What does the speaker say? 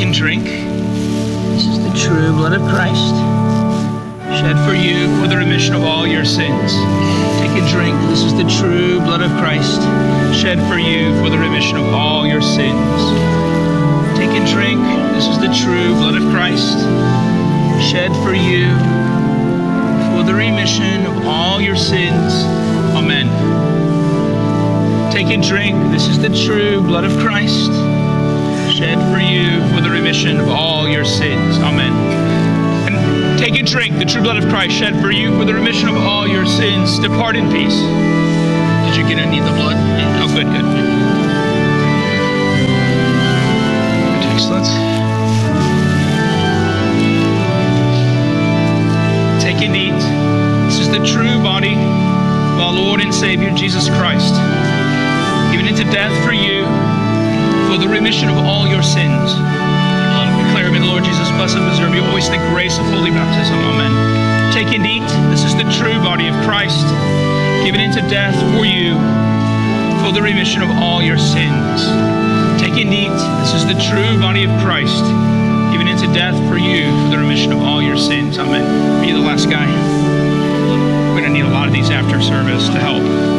and drink. This is the true blood of Christ, shed for you for the remission of all your sins. Take and drink. This is the true blood of Christ, shed for you for the remission of all your sins. Take and drink. This is the true blood of Christ, shed for you for the remission of all your sins. Amen. Take and drink. This is the true blood of Christ, shed for you for the remission of all your sins. Amen. And take and drink the true blood of Christ, shed for you for the remission of all your sins. Depart in peace. Did you get any of the blood? Oh, good. Excellent. Take and eat. This is the true body of our Lord and Savior Jesus Christ, given into death for you for the remission of all your sins. Declare, may the Lord Jesus bless and preserve you always in the grace of holy baptism. Amen. Take and eat. This is the true body of Christ, given into death for you for the remission of all your sins. Take and eat. This is the true body of Christ, given into death for you for the remission of all your sins. Amen. Be the last guy. We're going to need a lot of these after service to help.